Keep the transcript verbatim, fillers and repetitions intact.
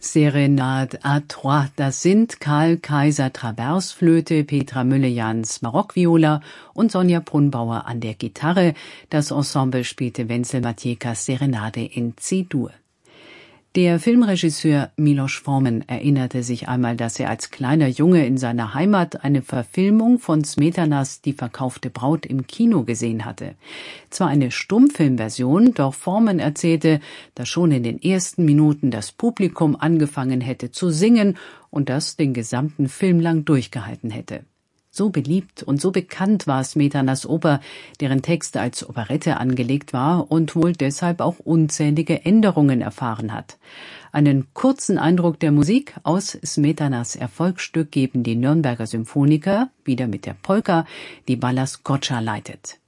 Serenade à Trois, das sind Karl Kaiser Traversflöte, Petra Müllejans Barockviola und Sonja Brunbauer an der Gitarre. Das Ensemble spielte Wenzel Matejkas Serenade in C-Dur. Der Filmregisseur Milos Forman erinnerte sich einmal, dass er als kleiner Junge in seiner Heimat eine Verfilmung von Smetanas Die verkaufte Braut im Kino gesehen hatte. Zwar eine Stummfilmversion, doch Forman erzählte, dass schon in den ersten Minuten das Publikum angefangen hätte zu singen und das den gesamten Film lang durchgehalten hätte. So beliebt und so bekannt war Smetanas Oper, deren Text als Operette angelegt war und wohl deshalb auch unzählige Änderungen erfahren hat. Einen kurzen Eindruck der Musik aus Smetanas Erfolgsstück geben die Nürnberger Symphoniker, wieder mit der Polka, die Balazs Gocza leitet.